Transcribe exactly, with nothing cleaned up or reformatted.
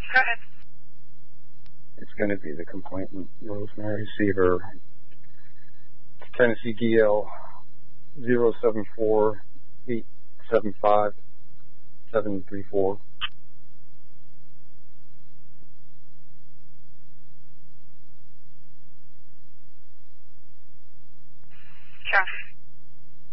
Go ahead. It's going to be the complainant, Rosemary Seaver. It's Tennessee D L zero seven four eight seven five seven three four. Okay.